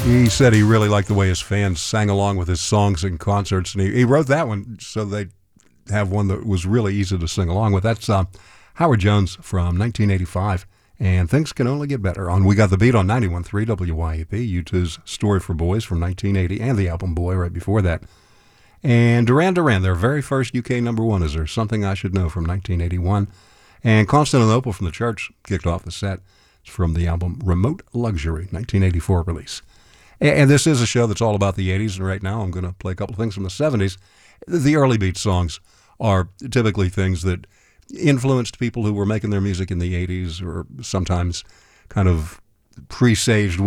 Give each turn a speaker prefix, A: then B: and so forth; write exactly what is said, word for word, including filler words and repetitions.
A: He said he really liked the way his fans sang along with his songs in concerts, and he, he wrote that one so they'd have one that was really easy to sing along with. That's uh, Howard Jones from nineteen eighty-five, and Things Can Only Get Better on We Got the Beat on ninety-one point three W Y A P, U two's Story for Boys from nineteen eighty, and the album Boy right before that. And Duran Duran, their very first U K number one, Is There Something I Should Know from nineteen eighty-one. And Constantinople from the Church kicked off the set. It's from the album Remote Luxury, nineteen eighty-four release. And this is a show that's all about the eighties, and right now I'm going to play a couple of things from the seventies. The early beat songs are typically things that influenced people who were making their music in the eighties, or sometimes kind of presaged